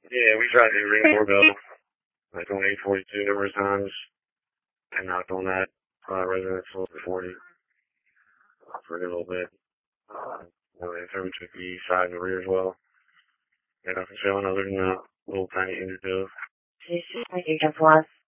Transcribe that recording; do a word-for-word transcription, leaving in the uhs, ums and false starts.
Yeah, we tried the ring doorbell, like on eight forty-two numerous times. I knocked on that uh, residence for forty for a little bit. Uh, well, they threw to the side and the rear as well. Got nothing showing other than a little tiny injured toe. Thank you, ten plus.